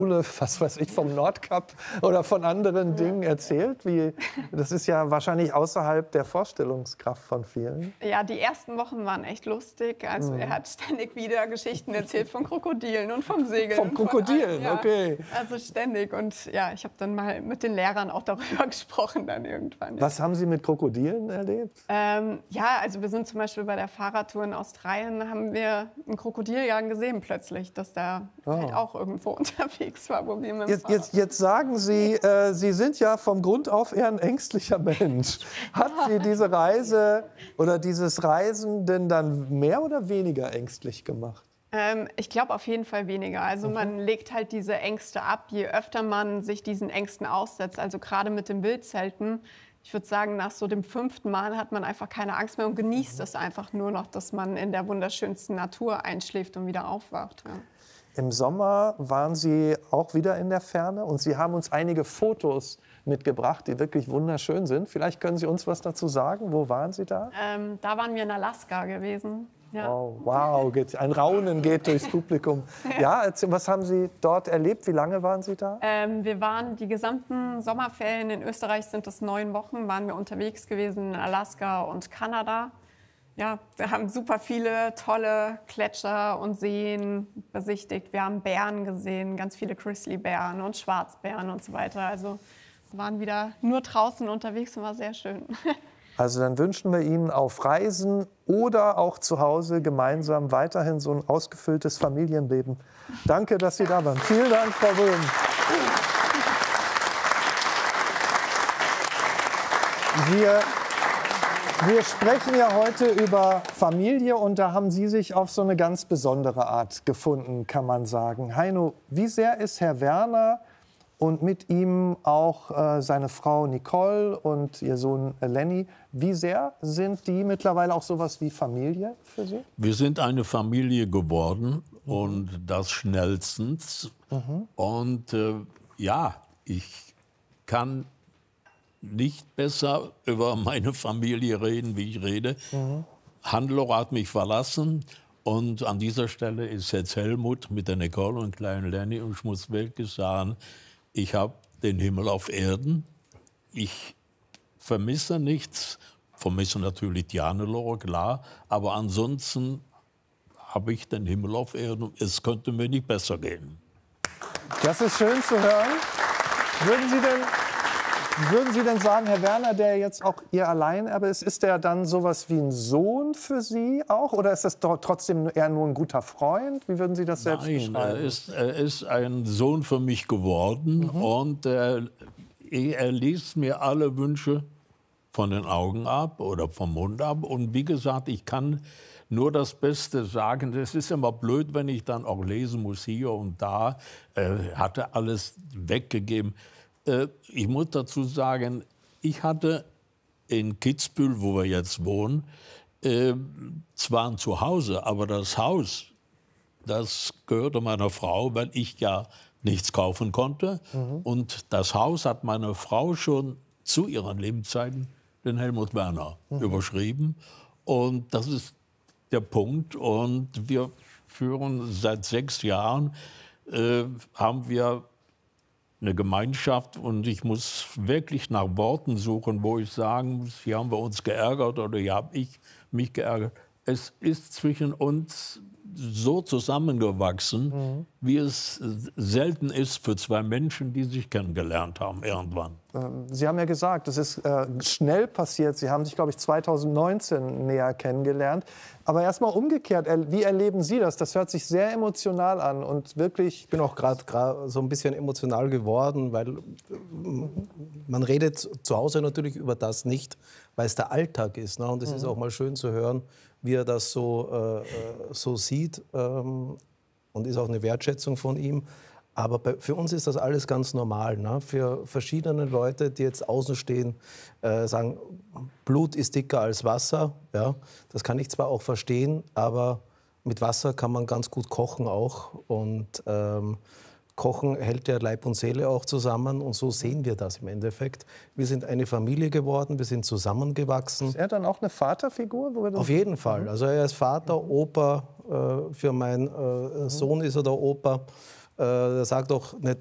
was weiß ich, vom Nordkap oder von anderen Dingen erzählt? Das ist ja wahrscheinlich außerhalb der Vorstellungskraft von vielen. Ja, die ersten Wochen waren echt lustig. Also er hat ständig wieder Geschichten erzählt von Krokodilen und vom Segeln. Vom Krokodilen, ja. okay. Also ständig. Und ja, ich habe dann mal mit den Lehrern auch darüber gesprochen dann irgendwann. Ja. Was haben Sie mit Krokodilen erlebt? Ja, also wir sind zum Beispiel bei der Fahrradtour in Australien, haben wir einen Krokodiljagen gesehen plötzlich, dass da halt auch irgendwo unterwegs war, wo wir mit dem Jetzt sagen Sie, Sie sind ja vom Grund auf eher ein ängstlicher Mensch. Hat Sie diese Reise oder dieses Reisen denn dann mehr oder weniger ängstlich gemacht? Ich glaube auf jeden Fall weniger. Also man legt halt diese Ängste ab, je öfter man sich diesen Ängsten aussetzt. Also gerade mit den Wildzelten. Ich würde sagen, nach so dem 5. Mal hat man einfach keine Angst mehr und genießt es einfach nur noch, dass man in der wunderschönsten Natur einschläft und wieder aufwacht. Ja. Im Sommer waren Sie auch wieder in der Ferne und Sie haben uns einige Fotos mitgebracht, die wirklich wunderschön sind. Vielleicht können Sie uns was dazu sagen. Wo waren Sie da? Da waren wir in Alaska gewesen. Ja. Oh, wow, ein Raunen geht durchs Publikum. Ja, was haben Sie dort erlebt? Wie lange waren Sie da? Wir waren die gesamten Sommerferien, in Österreich sind es 9 Wochen, waren wir unterwegs gewesen in Alaska und Kanada. Ja, wir haben super viele tolle Gletscher und Seen besichtigt. Wir haben Bären gesehen, ganz viele Grizzlybären und Schwarzbären und so weiter. Also wir waren wieder nur draußen unterwegs und war sehr schön. Also dann wünschen wir Ihnen auf Reisen oder auch zu Hause gemeinsam weiterhin so ein ausgefülltes Familienleben. Danke, dass Sie da waren. Vielen Dank, Frau Böhm. Wir sprechen ja heute über Familie und da haben Sie sich auf so eine ganz besondere Art gefunden, kann man sagen. Heino, wie sehr ist Herr Werner und mit ihm auch seine Frau Nicole und ihr Sohn Lenny, wie sehr sind die mittlerweile auch sowas wie Familie für Sie? Wir sind eine Familie geworden und das schnellstens. Und ja, ich kann nicht besser über meine Familie reden, wie ich rede. Hannelore hat mich verlassen und an dieser Stelle ist jetzt Helmut mit der Nicole und kleinen Lenny und ich muss wirklich sagen, ich habe den Himmel auf Erden. Ich vermisse nichts, vermisse natürlich die Hannelore, klar, aber ansonsten habe ich den Himmel auf Erden. Es könnte mir nicht besser gehen. Das ist schön zu hören. Würden Sie denn sagen, Herr Werner, der jetzt auch Ihr Alleinerbe ist der dann sowas wie ein Sohn für Sie auch? Oder ist das trotzdem eher nur ein guter Freund? Wie würden Sie das selbst beschreiben? Er ist ein Sohn für mich geworden und er ließ mir alle Wünsche von den Augen ab oder vom Mund ab. Und wie gesagt, ich kann nur das Beste sagen. Es ist immer blöd, wenn ich dann auch lesen muss, hier und da. Hat er alles weggegeben. Ich muss dazu sagen, ich hatte in Kitzbühel, wo wir jetzt wohnen, zwar ein Zuhause, aber das Haus, das gehörte meiner Frau, weil ich ja nichts kaufen konnte. Und das Haus hat meine Frau schon zu ihren Lebzeiten den Helmut Werner überschrieben. Und das ist der Punkt. Und wir führen seit 6 Jahren, haben wir eine Gemeinschaft und ich muss wirklich nach Worten suchen, wo ich sagen muss, hier haben wir uns geärgert oder hier habe ich mich geärgert. Es ist zwischen uns so zusammengewachsen, wie es selten ist für 2 Menschen, die sich kennengelernt haben irgendwann. Sie haben ja gesagt, das ist schnell passiert. Sie haben sich, glaube ich, 2019 näher kennengelernt. Aber erst mal umgekehrt, wie erleben Sie das? Das hört sich sehr emotional an und wirklich... Ich bin auch gerade so ein bisschen emotional geworden, weil man redet zu Hause natürlich über das nicht, weil es der Alltag ist. Ne? Und es ist auch mal schön zu hören, wie er das so sieht und ist auch eine Wertschätzung von ihm. Aber für uns ist das alles ganz normal. Ne? Für verschiedene Leute, die jetzt außen stehen, sagen, Blut ist dicker als Wasser. Ja? Das kann ich zwar auch verstehen, aber mit Wasser kann man ganz gut kochen auch. Und Kochen hält ja Leib und Seele auch zusammen. Und so sehen wir das im Endeffekt. Wir sind eine Familie geworden, wir sind zusammengewachsen. Ist er dann auch eine Vaterfigur? Auf jeden Fall. Also er ist Vater, Opa. Für meinen Sohn ist er der Opa. er sagt auch nicht,